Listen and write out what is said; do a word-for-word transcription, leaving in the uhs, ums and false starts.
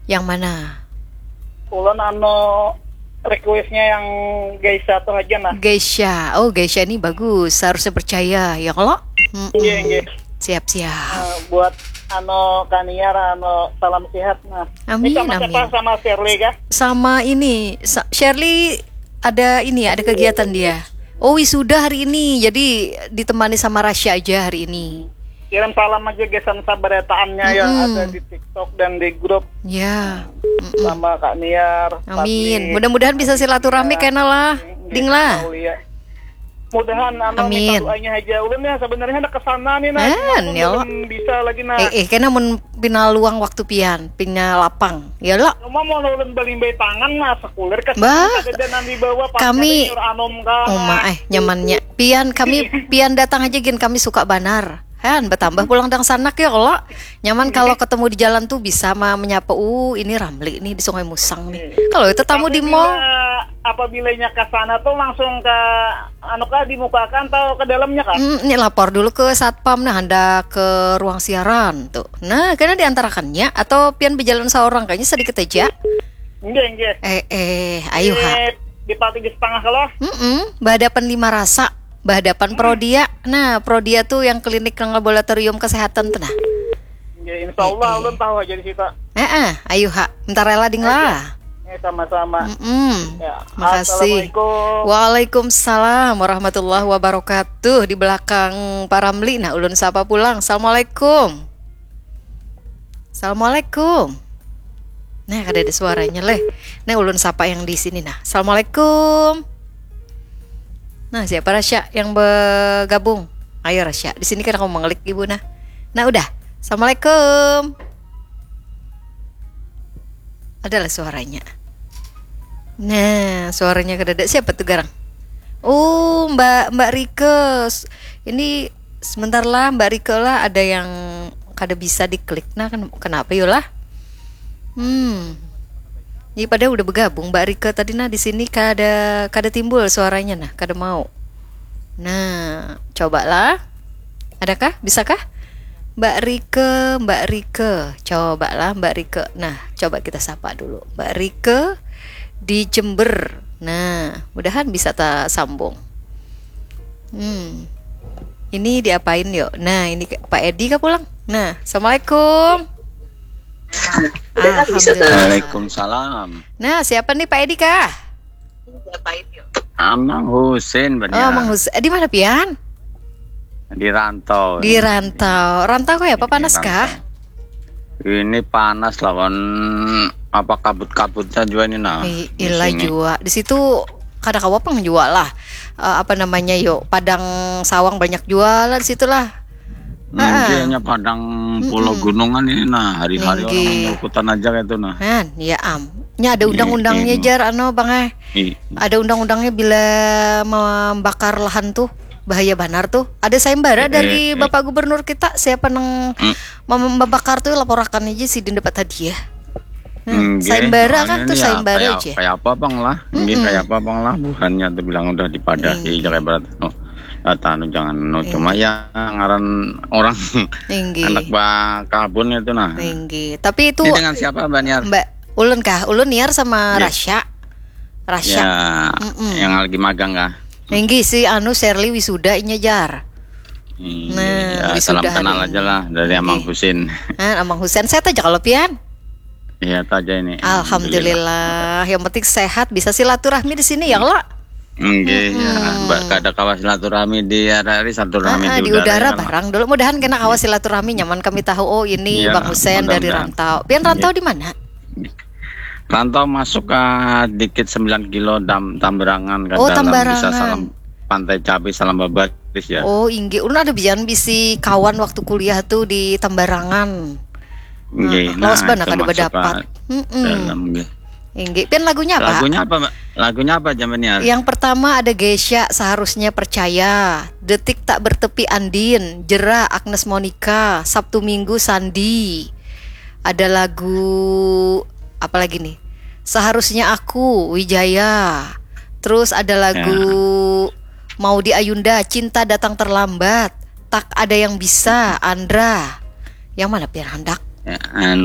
Yang mana? Ulun anu requestnya yang Geisha tuh aja nah. Geisha. Oh, Geisha ini bagus. Harusnya percaya ya kalau. Iya, iya. Siap-siap. Uh, buat anu Kaniar anu salam sehat nah. Amin, Ini sama amin. siapa? Sama Shirley kah? Sama ini, Sa- Shirley ada ini, ada kegiatan dia. Oh, wisuda hari ini. Jadi ditemani sama Rasya aja hari ini. Kirim salam aja gesan sabaretaannya yang Mm-mm. ada di TikTok dan di grup Ya. Mm-mm. sama Kak Niar. Amin. Fadli. Mudah-mudahan bisa silaturahmi kena lah. Ding lah. Aulia. Mudahan anu Amin. minta doanya aja. Ulun ya sebenarnya ada kesana nih nah. Eh, Cuma ya Allah. belum bisa lagi nah. Eh, eh, kena mun pina luang waktu pian, pina lapang. Ya lo. Cuma mau ulun balimbay tangan nah sekuler ke Bah, dan di bawah pas kami- ada nyur anom ka. Oh ma eh nyamannya. Pian kami pian datang aja gin kami suka banar. Han bertambah pulang dang sanak ya kalau nyaman kalau ketemu di jalan tuh bisa mah menyapa uh ini Ramli nih di Sungai Musang nih. Kalau itu tamu di Tapi mall. bila- Apabilanya ke sana tuh langsung ke anu kah dimukakan atau ke dalamnya kah? Hmm, ini lapor dulu ke satpam nah hendak ke ruang siaran tuh. Nah, karena diantarakannya atau pian berjalan seorang kayaknya sedikit aja. Enggak, enggak. Eh eh ayo ha. Eh, di pati di setengah kalau. Mm Bahadapan lima rasa, bahadapan Prodia. Nah, Prodia tuh yang klinik laboratorium kesehatan tuh nah. Ya, insya Allah Eh, eh. ulun tahu aja di situ. Eh eh ayo ha. Bentar rela ding lah. Eh, sama-sama. Mm-mm. Ya, Makasih. Assalamualaikum. Waalaikumsalam warahmatullahi wabarakatuh. Di belakang Pak Ramli. Nah, ulun sapa pulang. Assalamualaikum. Assalamualaikum. Nah, ada ada suaranya leh. Nah, ulun sapa yang di sini nah. Assalamualaikum. Nah, siapa Rasya yang bergabung? Ayo Rasya. Di sini kan aku mengelik ibu nah. Nah, udah. Assalamualaikum. Adalah suaranya. Nah, suaranya kedada siapa tuh Garang? Oh, Mbak Mbak Rike. Ini sebentar lah Mbak Rike lah ada yang kada bisa diklik. Nah, kan kenapa yolah? Hmm. Ini pada udah bergabung Mbak Rike tadi nah di sini kada kada timbul suaranya nah, kada mau. Nah, cobalah. Adakah? Bisakah? Mbak Rike, Mbak Rike. Cobalah Mbak Rike. Nah, coba kita sapa dulu. Mbak Rike di Jember. Nah, mudahan bisa tak sambung. Hmm. Ini diapain yuk? Nah, ini Pak Edi kah pulang? Nah, Assalamualaikum. Alhamdulillah. Waalaikumsalam. Nah, siapa nih Pak Edi kah? Amang Husin Oh, benar. Mang Hus. Eh, di mana Pian? Di rantau. Di rantau. Rantau kok ya? Apa Di panas rantau. kah? Ini panas lawan apa kabut-kabutnya juga ini nah. Eh, di ilah sini. jua. Di situ kada kawapang jual lah. Eh, apa namanya yuk? Padang sawang banyak jualan di situ lah. Ah. Ini hanya padang pulau gunungan ini nah. Hari-hari Ninggi. orang melikutan aja gitu nah. Han, ya am. Nya ada undang-undangnya Iya, jar ano Bang eh. I- Ada undang-undangnya bila membakar lahan tuh bahaya banar tuh. Ada sayembara Eh, dari eh. Bapak Gubernur kita siapa nang Mm. mau membakar tuh laporakan aja sih din dapat hadiah. Hmm, Nggih, sayembara soalnya kan tuh ini ya sayembara kayak, aja. kayak apa bang lah, ini kayak apa bang lah, bukannya tuh bilang udah dipadai jaga berat, no, tanu jangan, no, cuma ya ngaran orang Tinggi. anak bah kabun itu nah. Tinggi. Tapi itu Ini dengan siapa Mbak Niar? Mbak Ulun kah? Ulun Niar sama Iya. Rasya. Rasya. Ya, Mm-mm. yang lagi magang kah? Tinggi sih anu Shirley wisuda inya jar. Iya, Nah, ya, salam wisuda kenal hari aja ini. lah dari Amang Nggih. Husin. Nah, Amang Husen sehat aja kalau Pian. Iya aja ini. Alhamdulillah. Yang penting sehat bisa silaturahmi di sini ya Allah. Enggak, ya, Mbak kada kawas silaturahmi di hari silaturahmi Ah, di, di udara ya, Mbak. barang dulu. Mudahan kena awas silaturahmi nyaman kami tahu oh ini Iya, Bang Husen dari mudah-mudahan. rantau. Pian rantau di mana? Rantau masuk ke dikit sembilan kilo dam Tamberangan ke Oh, dalam Tamberangan. bisa salam Pantai Cabai salam babatis ya. Oh, inggi. Ulun ada bijan bisi kawan waktu kuliah tuh di Tambarangan. Nggih, Lawas bana itu kada masuk berdapat. ke Heeh. dalam, nggih. Inggi. Pian lagunya apa? Lagunya apa, Mbak? Lagunya apa jamannya? Yang pertama ada Geisha seharusnya percaya, Detik tak bertepi Andin, Jera Agnes Monica, Sabtu Minggu Sandi. Ada lagu apa lagi nih? Seharusnya aku Wijaya. Terus ada lagu Maudi Ayunda, Cinta Datang Terlambat, Tak Ada Yang Bisa Andra. Yang mana Pian hendak? Ya,